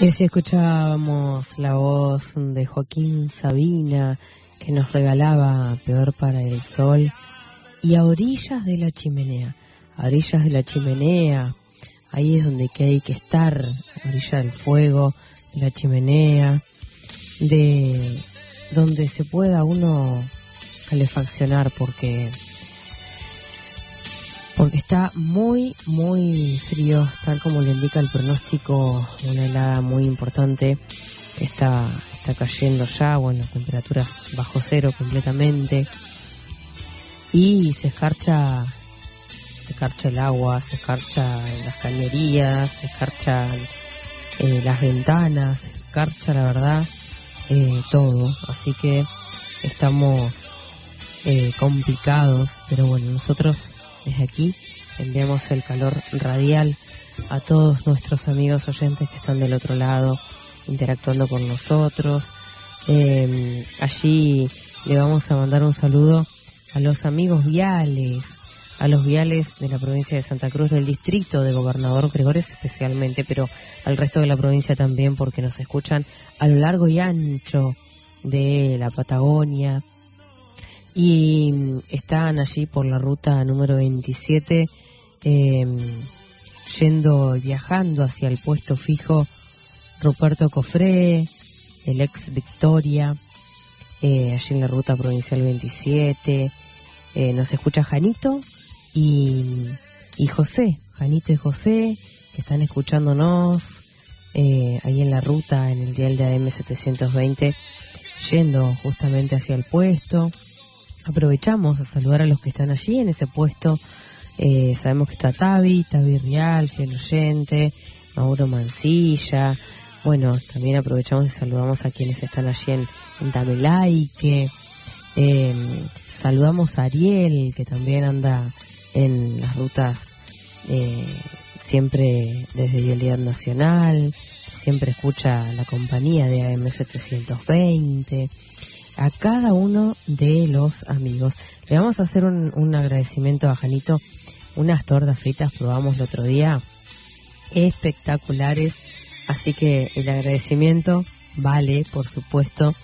Y así escuchábamos la voz de Joaquín Sabina, que nos regalaba Peor para el Sol. Y a orillas de la chimenea, a orillas de la chimenea, ahí es donde hay que estar, a orilla del fuego, de la chimenea, de donde se pueda uno calefaccionar, porque está muy, muy frío, tal como le indica el pronóstico, una helada muy importante que está cayendo ya, bueno, temperaturas bajo cero completamente, y se escarcha el agua, se escarcha las cañerías, se escarchan las ventanas, se escarcha, la verdad, todo, así que estamos complicados, pero bueno, nosotros desde aquí enviamos el calor radial a todos nuestros amigos oyentes que están del otro lado interactuando con nosotros. Allí le vamos a mandar un saludo a los amigos viales, a los viales de la provincia de Santa Cruz, del distrito de Gobernador Gregores especialmente, pero al resto de la provincia también, porque nos escuchan a lo largo y ancho de la Patagonia. Y están allí por la ruta número 27, viajando hacia el puesto fijo Ruperto Cofré, el ex Victoria, allí en la ruta provincial 27. Nos escucha Janito y José, Janito y José, que están escuchándonos ahí en la ruta, en el dial de AM 720, yendo justamente hacia el puesto. Aprovechamos a saludar a los que están allí en ese puesto. Sabemos que está Tavi Rial, fiel oyente, Mauro Mancilla. Bueno, también aprovechamos y saludamos a quienes están allí en Tamelaique. Saludamos a Ariel, que también anda en las rutas siempre desde Vialidad Nacional, siempre escucha la compañía de AM 720. A cada uno de los amigos. Le vamos a hacer un agradecimiento a Janito. Unas tortas fritas probamos el otro día, espectaculares, así que el agradecimiento vale, por supuesto,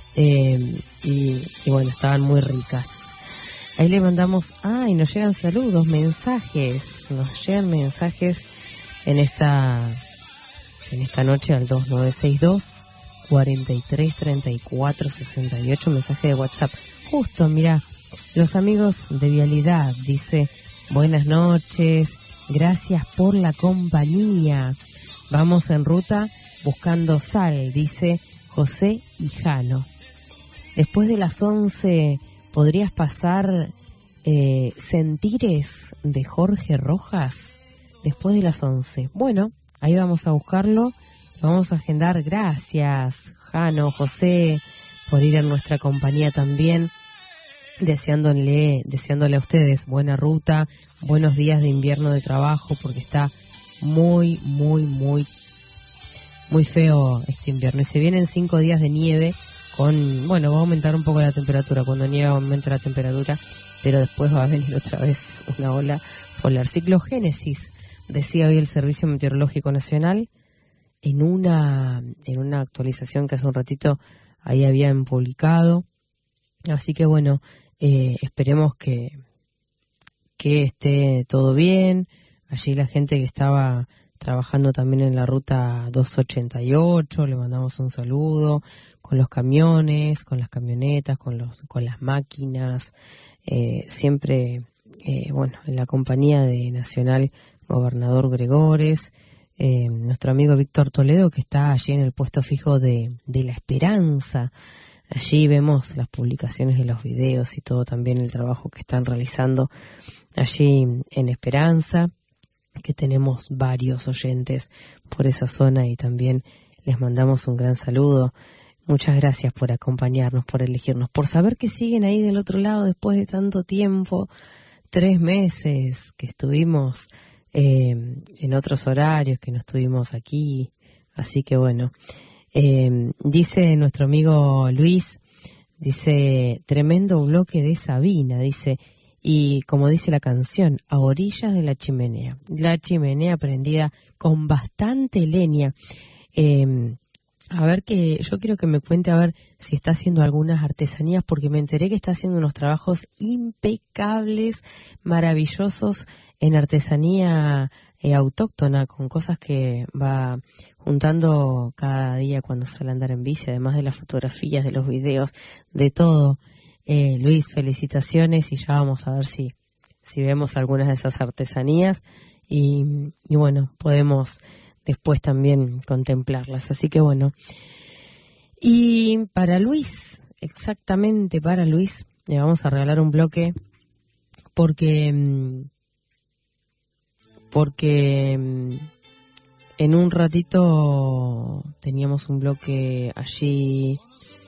y bueno, estaban muy ricas. Ahí le mandamos, y nos llegan saludos, nos llegan mensajes en esta noche al 2962 43 34 68, mensaje de WhatsApp. Justo, mira, los amigos de Vialidad, dice: buenas noches, gracias por la compañía. Vamos en ruta buscando sal, dice José y Jano. Después de las 11, ¿podrías pasar Sentires de Jorge Rojas? Después de las 11. Bueno, ahí vamos a buscarlo. Lo vamos a agendar. Gracias, Jano, José, por ir en nuestra compañía también. Deseándole a ustedes buena ruta, buenos días de invierno de trabajo, porque está muy, muy, muy, muy feo este invierno. Y se vienen 5 días de nieve va a aumentar un poco la temperatura. Cuando nieva aumenta la temperatura, pero después va a venir otra vez una ola polar. Ciclogénesis, decía hoy el Servicio Meteorológico Nacional, en una actualización que hace un ratito ahí habían publicado. Así que bueno, esperemos que esté todo bien. Allí la gente que estaba trabajando también en la ruta 288, le mandamos un saludo, con los camiones, con las camionetas, con las máquinas, siempre en la compañía de Nacional Gobernador Gregores. Nuestro amigo Víctor Toledo, que está allí en el puesto fijo de La Esperanza. Allí vemos las publicaciones de los videos y todo, también el trabajo que están realizando allí en Esperanza, que tenemos varios oyentes por esa zona y también les mandamos un gran saludo. Muchas gracias por acompañarnos, por elegirnos, por saber que siguen ahí del otro lado después de tanto tiempo, 3 meses que estuvimos en otros horarios, que no estuvimos aquí. Así que bueno, dice nuestro amigo Luis, dice: tremendo bloque de Sabina, dice, y como dice la canción, a orillas de la chimenea prendida con bastante leña. A ver, que yo quiero que me cuente a ver si está haciendo algunas artesanías, porque me enteré que está haciendo unos trabajos impecables, maravillosos en artesanía autóctona, con cosas que va juntando cada día cuando sale a andar en bici, además de las fotografías, de los videos, de todo. Luis, felicitaciones, y ya vamos a ver si vemos algunas de esas artesanías y bueno, podemos después también contemplarlas. Así que bueno, y para Luis, exactamente para Luis, le vamos a regalar un bloque porque en un ratito teníamos un bloque allí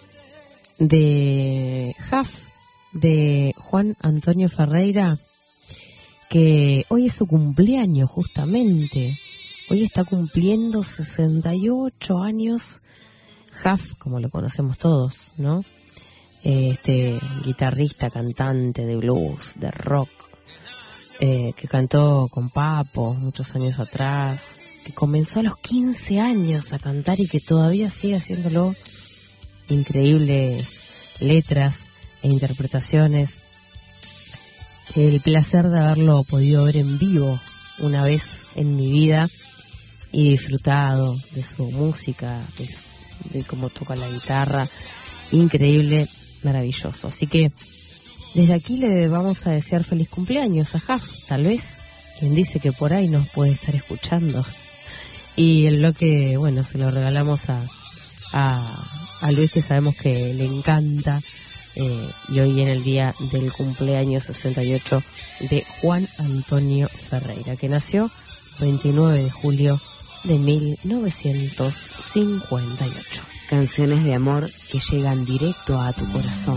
de Jaf, de Juan Antonio Ferreira, que hoy es su cumpleaños justamente. Hoy está cumpliendo 68 años, Jaf, como lo conocemos todos, ¿no? Este guitarrista, cantante de blues, de rock, que cantó con Papo muchos años atrás, que comenzó a los 15 años a cantar y que todavía sigue haciéndolo. Increíbles letras e interpretaciones. El placer de haberlo podido ver en vivo una vez en mi vida y disfrutado de su música, de cómo toca la guitarra. Increíble, maravilloso. Así que desde aquí le vamos a desear feliz cumpleaños a Jaf, tal vez, quien dice que por ahí nos puede estar escuchando. Y el bloque, bueno, se lo regalamos a Luis, que sabemos que le encanta, y hoy en el día del cumpleaños 68 de Juan Antonio Ferreira, que nació 29 de julio de 1958. Canciones de amor que llegan directo a tu corazón.